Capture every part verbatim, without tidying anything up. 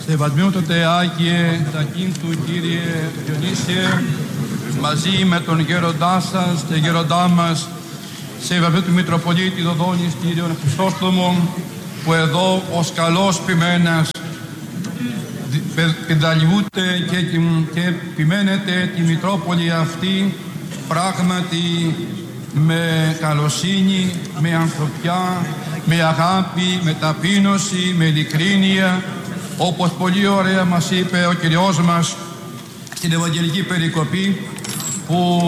Σεβασμιότατε Άγιε Ζακίνθου Κύριε Διονύσιε, μαζί με τον γέροντά σας και γέροντά μας, σεβασμιότατε Μητροπολίτη Δοδόνης Κύριον Χρυσόστομο, που εδώ ως καλός ποιμένας πενταλιούται και, και ποιμένετε τη Μητρόπολη αυτή πράγματι με καλοσύνη, με ανθρωπιά, με αγάπη, με ταπείνωση, με ειλικρίνεια, όπως πολύ ωραία μας είπε ο Κυριός μας στην Ευαγγελική Περικοπή, που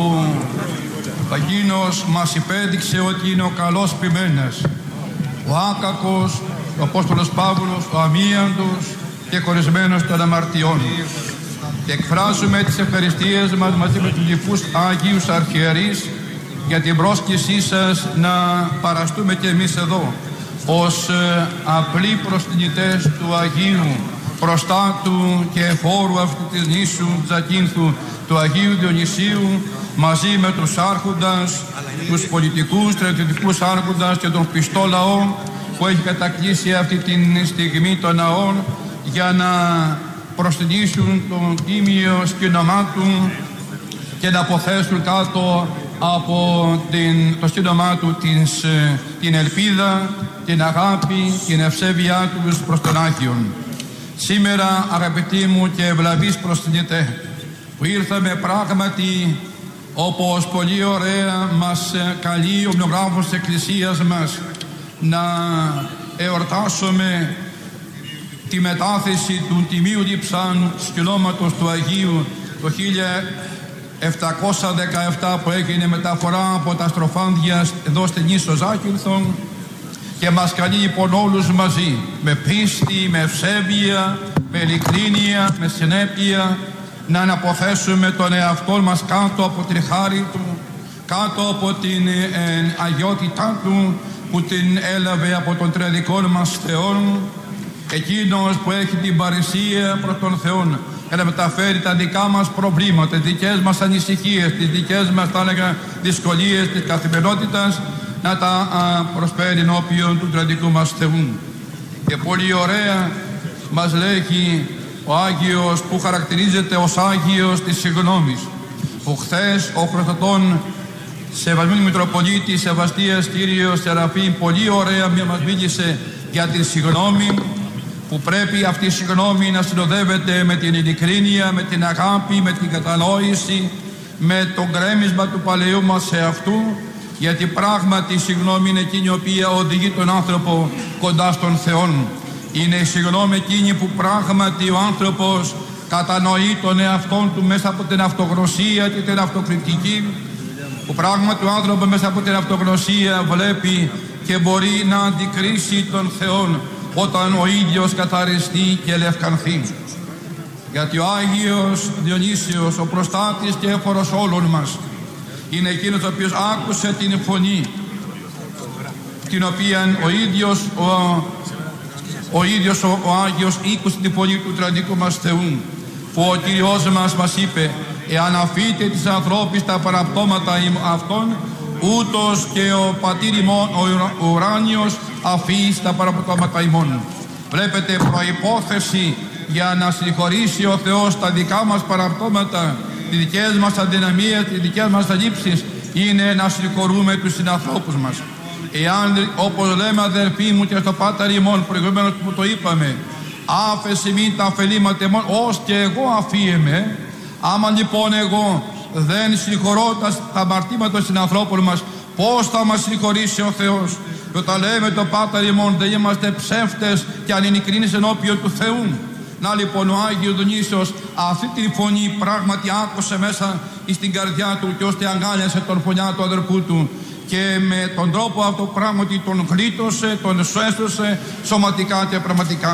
εκείνος μας υπέδειξε ότι είναι ο καλός ποιμένας, ο άκακος, ο Απόστολος Παύλος, ο αμίαντος και χωρισμένος των αμαρτιών. Και εκφράζουμε τις ευχαριστίες μας μαζί με τους λοιπούς Άγιους Αρχιερείς για την πρόσκλησή σας να παραστούμε και εμείς εδώ ως ε, απλοί προσκυνητές του Αγίου προστάτου και εφόρου αυτού της νήσου Ζακίνθου, του Αγίου Διονυσίου, μαζί με τους άρχοντας, τους πολιτικούς, στρατιωτικούς άρχοντας και τον πιστό λαό που έχει κατακλείσει αυτή τη στιγμή των ναών για να προσκυνήσουν τον τίμιο σκήνωμά του και να αποθέσουν κάτω από την, το σκήνωμά του την, την ελπίδα, την αγάπη, την ευσέβειά τους προς τον Άγιον. Σήμερα, αγαπητοί μου και ευλαβείς προσκυνητέ, που ήρθαμε πράγματι, όπως πολύ ωραία μας καλεί ο ομοιογράφος της Εκκλησίας μας, να εορτάσουμε τη μετάθεση του Τιμίου Διψάνου σκηνώματος του Αγίου το χίλια επτακόσια δεκαεπτά, που έγινε μεταφορά από τα Στροφάνδια εδώ στην ίσο Ζάκυνθον, και μας καλεί λοιπόν όλους μαζί με πίστη, με ευσέβεια, με ειλικρίνεια, με συνέπεια να αναποθέσουμε τον εαυτό μας κάτω από την χάρη του, κάτω από την ε, αγιότητά του που την έλαβε από τον τρελικό μας Θεό, εκείνος που έχει την παρησία προς τον Θεό για να μεταφέρει τα δικά μας προβλήματα, τις δικές μας ανησυχίες, τις δικές μας θα έλεγα δυσκολίες της καθημερινότητας, να τα α, προσφέρει ενώπιον του τραντικού μας Θεού. Και πολύ ωραία μας λέγει ο Άγιος, που χαρακτηρίζεται ως Άγιος της συγγνώμης, που χθες ο Χριστοτών Σεβασμένου Μητροπολίτη Σεβαστίας Κύριος Σεραφείμ πολύ ωραία μας μίλησε για τη συγγνώμη, που πρέπει αυτή η συγγνώμη να συνοδεύεται με την ειλικρίνεια, με την αγάπη, με την κατανόηση, με το γκρέμισμα του παλαιού μας εαυτού, γιατί πράγματι η συγγνώμη είναι εκείνη η οποία οδηγεί τον άνθρωπο κοντά στον Θεό. Είναι η συγγνώμη εκείνη που πράγματι ο άνθρωπος κατανοεί τον εαυτόν του μέσα από την αυτογνωσία και την αυτοκριτική, που πράγματι ο άνθρωπος μέσα από την αυτογνωσία βλέπει και μπορεί να αντικρίσει τον Θεό όταν ο ίδιος καθαριστεί και λευκανθεί. Γιατί ο Άγιος Διονύσιος, ο προστάτης και έφορος όλων μας, είναι εκείνος ο οποίος άκουσε την φωνή την οποία ο ίδιος ο, ο, ίδιος, ο, ο Άγιος ήκουσε την φωνή του τραντικού μας Θεού, που ο Κύριος μας μας είπε: εάν αφείτε τις ανθρώπεις τα παραπτώματα αυτών, ούτως και ο πατήρ ημών ο ουράνιος αφήσει τα παραπτώματα ημών. Βλέπετε, προϋπόθεση για να συγχωρήσει ο Θεός τα δικά μας παραπτώματα, τις δικές μας αδυναμίες, τις δικές μας αλήψεις, είναι να συγχωρούμε τους συνανθρώπους μας. Εάν, όπως λέμε αδερφοί μου και στο Πάτερ ημών προηγουμένως που το είπαμε, άφεση μην τα αφελήματα ημών, ως και εγώ αφίεμαι. Άμα λοιπόν εγώ δεν συγχωρώ τα, τα αμαρτήματα των συνανθρώπων μας, πώς θα μας συγχωρήσει ο Θεός? Και όταν λέμε το Πάτερ ημών, δεν είμαστε ψεύτες και ανηλικρινείς ενώπιον του Θεού. Να λοιπόν ο Άγιος Διονύσιος αυτή τη φωνή πράγματι άκουσε μέσα στην καρδιά του, και ώστε αγκάλιασε τον φωνιά του αδερφού του, και με τον τρόπο αυτό πράγματι τον γλίτωσε, τον έσωσε σωματικά και πραγματικά.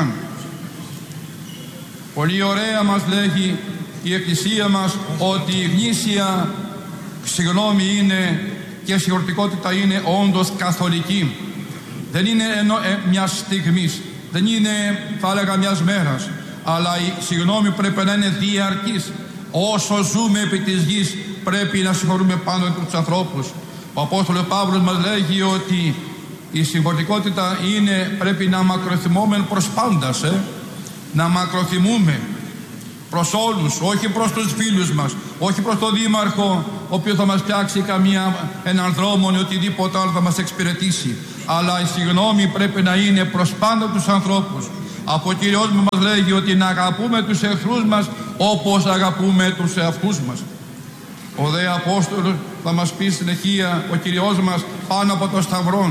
Πολύ ωραία μας λέγει η Εκκλησία μας ότι η γνήσια συγγνώμη είναι και η συγχωρητικότητα είναι όντως καθολική. Δεν είναι ενώ, ε, μιας στιγμής, δεν είναι θα έλεγα μιας μέρας, αλλά η συγγνώμη πρέπει να είναι διαρκής. Όσο ζούμε επί της γης πρέπει να συγχωρούμε πάνω από τους ανθρώπους. Ο Απόστολος Παύλος μας λέγει ότι η συγχωρητικότητα είναι, πρέπει να μακροθυμόμεν προς πάντας, ε? να μακροθυμούμε προς όλους, όχι προς τους φίλους μας, όχι προς τον Δήμαρχο, ο οποίος θα μας φτιάξει καμία, έναν δρόμο ή οτιδήποτε άλλο θα μας εξυπηρετήσει, αλλά η συγγνώμη πρέπει να είναι προς πάντα τους ανθρώπους. Από ο Κύριος μας λέγει ότι να αγαπούμε τους εχθρούς μας όπως αγαπούμε τους εαυτούς μας. Ο δε Απόστολος θα μας πει συνεχεία, ο Κύριος μας πάνω από το Σταυρό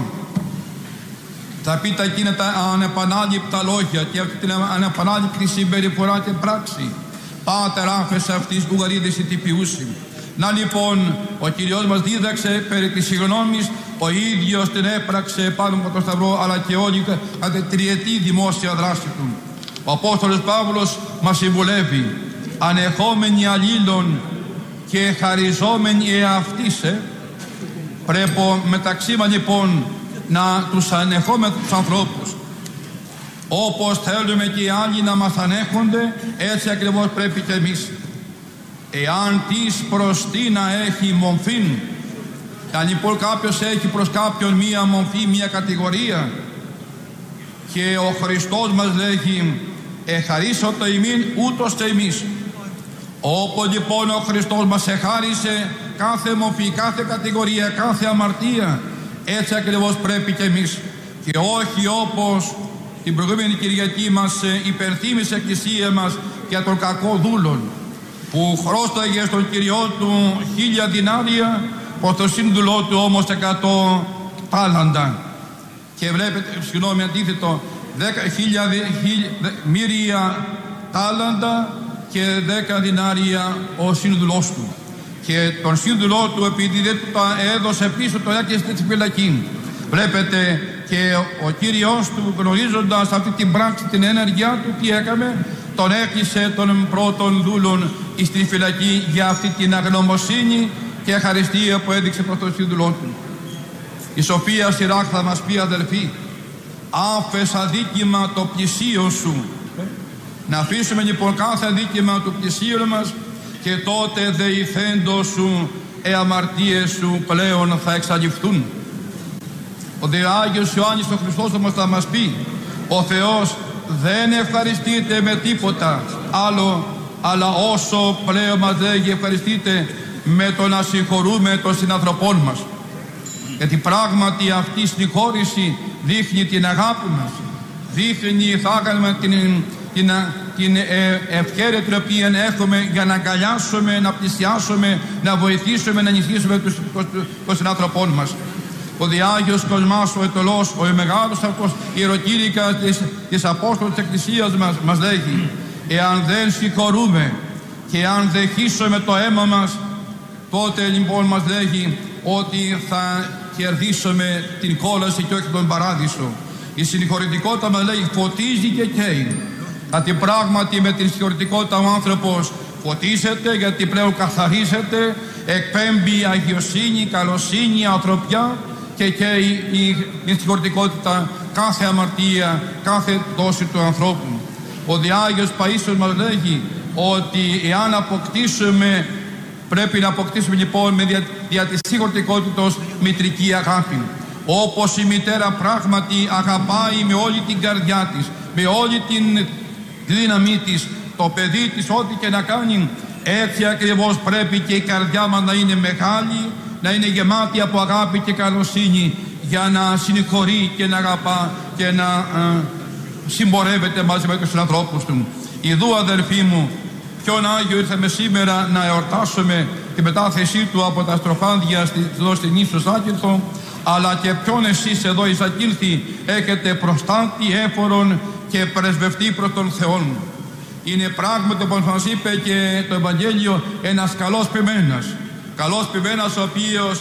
θα πει τα εκείνα τα ανεπανάληπτα λόγια και αυτή την ανεπανάληπτη συμπεριφορά και πράξη. Πάτερ άφεσα αυτής ουγαρίδης τυπιούσι. Να λοιπόν, ο Κύριος μας δίδαξε περί της συγγνώμης, ο ίδιος την έπραξε πάνω από το Σταυρό, αλλά και όλη κατά τριετή δημόσια δράση του. Ο Απόστολος Παύλος μας συμβουλεύει, ανεχόμενοι αλλήλων και χαριζόμενοι εαυτήσε, πρέπει μεταξύ μας λοιπόν να τους ανεχούμε τους ανθρώπους. Όπως θέλουμε και οι άλλοι να μας ανέχονται, έτσι ακριβώς πρέπει και εμείς. Εάν της προς τι να έχει μομφήν, αν λοιπόν κάποιος έχει προς κάποιον μία μομφή, μία κατηγορία, και ο Χριστός μας λέγει εχαρίσω το ημίν ούτως και εμείς. Όπως λοιπόν ο Χριστός μας εχάρισε κάθε μομφή, κάθε κατηγορία, κάθε αμαρτία, έτσι ακριβώς πρέπει και εμείς. Και όχι όπως την προηγούμενη Κυριακή μας υπενθύμησε η Εκκλησία μας για τον κακό δούλον, που χρώσταγε στον Κυριό του χίλια δινάρια, προς το σύνδουλό του όμως εκατό τάλαντα. Και βλέπετε, συγγνώμη, αντίθετο, δέκα χίλια μύρια τάλαντα και δέκα δινάρια ο σύνδουλός του. Και τον σύνδουλό του, επειδή δεν του τα έδωσε πίσω, το έκαιγε στη φυλακή. Βλέπετε, και ο Κύριος του, γνωρίζοντας αυτή την πράξη, την ενέργειά του, τι έκαμε, τον έκλεισε τον πρώτον δούλον στη φυλακή για αυτή την αγνωμοσύνη και ευχαριστία που έδειξε προς τον σύνδουλό του. Η Σοφία Σιράκ θα μας πει, αδελφοί, άφες αδίκημα το πλησίον σου. Να αφήσουμε λοιπόν κάθε αδίκημα του πλησίον μας, και τότε δεηθέντος σου οι αμαρτίες σου πλέον θα εξαλειφθούν. Ο δε Άγιος Ιωάννης ο Χριστός όμως θα μας πει, ο Θεός δεν ευχαριστείται με τίποτα άλλο, αλλά όσο πλέον μας λέγει ευχαριστείται με το να συγχωρούμε των συνανθρωπών μας. Γιατί πράγματι αυτή η συγχώρηση δείχνει την αγάπη μας, δείχνει θα κάνουμε την, την, την ε, ευχέρεια την οποία έχουμε για να αγκαλιάσουμε, να πλησιάσουμε, να βοηθήσουμε, να ενισχύσουμε τους, τους, τους συνανθρωπών μας. Ο Διάγιος Κοσμάς, ο Ετωλός, ο μεγάλος αυτός ιεροκήρυκας της, της Απόστολης της Εκκλησίας μας, μας λέγει, εάν δεν συγχωρούμε και αν δεν χύσουμε το αίμα μας, τότε λοιπόν μας λέγει ότι θα κερδίσουμε την κόλαση και όχι τον παράδεισο. Η συγχωρητικότητα μας λέει φωτίζει και καίει. Γιατί πράγματι με την συγχωρητικότητα ο άνθρωπος φωτίζεται, γιατί πλέον καθαρίζεται, εκπέμπει αγιοσύνη, καλοσύνη, ανθρωπιά, και καίει η, η συγχωρητικότητα κάθε αμαρτία, κάθε δόση του ανθρώπου. Ο Διάγιος Παΐσιος μας λέγει ότι εάν αποκτήσουμε, πρέπει να αποκτήσουμε λοιπόν με δια, δια της συγχωρητικότητας μητρική αγάπη. Όπως η μητέρα πράγματι αγαπάει με όλη την καρδιά της, με όλη την δύναμή της, το παιδί της, ό,τι και να κάνει, έτσι ακριβώς πρέπει και η καρδιά μας να είναι μεγάλη, να είναι γεμάτη από αγάπη και καλοσύνη, για να συγχωρεί και να αγαπά και να ε, συμπορεύεται μαζί με τους ανθρώπους του. Ιδού, αδελφοί μου, ποιον Άγιο ήρθαμε σήμερα να εορτάσουμε τη μετάθεσή του από τα στροφάνδια εδώ στην ίσο Ζάκυνθο, αλλά και ποιον εσείς εδώ οι Ζακύνθοι έχετε προστάτη, έφορον και πρεσβευτή προς τον Θεόν. Είναι πράγματι, όπως μας είπε και το Ευαγγέλιο, ένας καλός ποιμένας. Καλός ποιμένας ο οποίος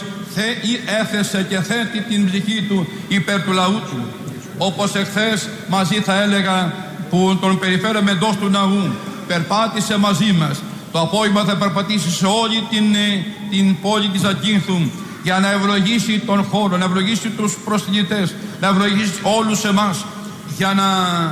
έθεσε και θέτει την ψυχή του υπέρ του λαού του. Όπως εχθές μαζί θα έλεγα που τον περιφέραμε εντός του ναού, περπάτησε μαζί μας. Το απόγευμα θα περπατήσει σε όλη την, την πόλη της Ζακύνθου για να ευλογήσει τον χώρο, να ευλογήσει τους προσκλητές, να ευλογήσει όλους εμάς, για να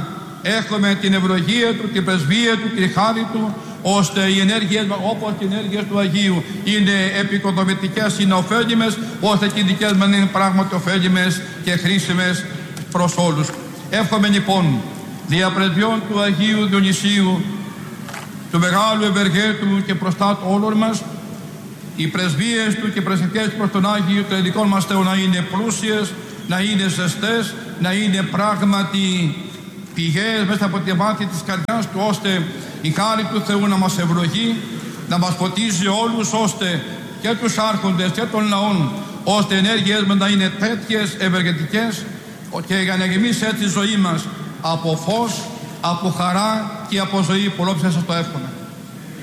έχουμε την ευλογία του, την πρεσβεία του, τη χάρη του, ώστε οι ενέργειες μας, όπως και οι ενέργειες του Αγίου, είναι επικοδομητικές, είναι ωφέλιμες, ώστε και οι δικές μας είναι πράγματι ωφέλιμες και χρήσιμες προς όλους. Εύχομαι λοιπόν δια πρεσβειών του Αγίου Διονυσίου, του Μεγάλου Ευεργέτου και προστάτου όλων μας, οι πρεσβείες του και πρεσβευτές προς τον Άγιο Τελικό μας Θεό να είναι πλούσιες, να είναι ζεστές, να είναι πράγματι πηγές μέσα από τη βάθη της καρδιάς του, ώστε η χάρη του Θεού να μας ευλογεί, να μας φωτίζει όλους, ώστε και τους άρχοντες και των λαών, ώστε οι ενέργειές μας να είναι τέτοιες ευεργετικές και για να γεμίσει έτσι η ζωή μας από φως, από χαρά και από ζωή. Πολλόψια σας το εύχομαι.